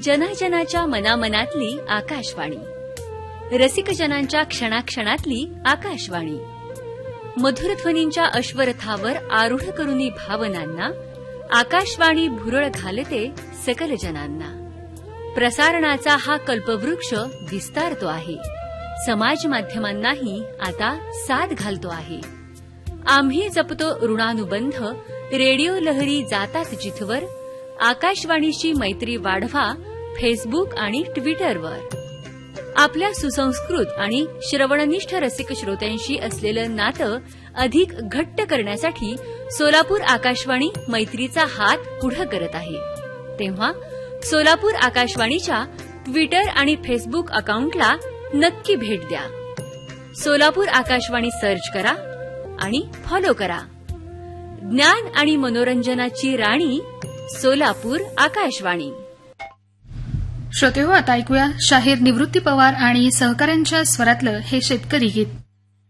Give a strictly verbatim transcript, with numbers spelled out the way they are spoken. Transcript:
जनजनाच्या मनामनातली आकाशवाणी, रसिकजनांच्या क्षणाक्षणातली आकाशवाणी, मधुरध्वनींच्या अश्वरथावर आरूढ करुनी भावनांना आकाशवाणी भुरळ घालते सकल जनांना. प्रसारणाचा हा कल्पवृक्ष विस्तारतो आहे, समाज माध्यमांनाही आता साथ घालतो आहे. आम्ही जपतो ऋणानुबंध, रेडिओ लहरी जातात जिथवर. आकाशवाणीची मैत्री वाढवा फेसबुक आणि ट्विटरवर. आपल्या सुसंस्कृत आणि श्रवणनिष्ठ रसिक श्रोत्यांशी असलेलं नातं अधिक घट्ट करण्यासाठी सोलापूर आकाशवाणी मैत्रीचा हात पुढे करत आहे. तेव्हा सोलापूर आकाशवाणीच्या ट्विटर आणि फेसबुक अकाउंटला नक्की भेट द्या. सोलापूर आकाशवाणी सर्च करा आणि फॉलो करा. ज्ञान आणि मनोरंजनाची राणी सोलापूर आकाशवाणी. श्रोते हो, आता ऐकूया शाहीर निवृत्ती पवार आणि सहकाऱ्यांच्या स्वरातलं हे शेतकरी गीत.